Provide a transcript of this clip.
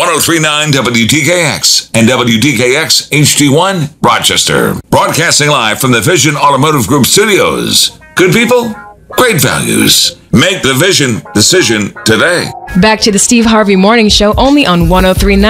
1039 WDKX and WDKX HD1 Rochester. Broadcasting live from the Vision Automotive Group studios. Good people, great values. Make the Vision decision today. Back to the Steve Harvey Morning Show only on 1039